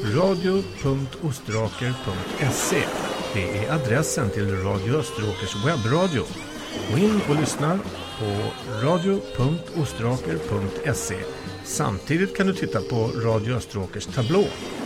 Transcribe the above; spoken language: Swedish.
radio.ostraker.se. Det är adressen till Radio Österåkers webbradio. Gå in och lyssna på radio.ostraker.se. Samtidigt kan du titta på Radio Österåkers tablå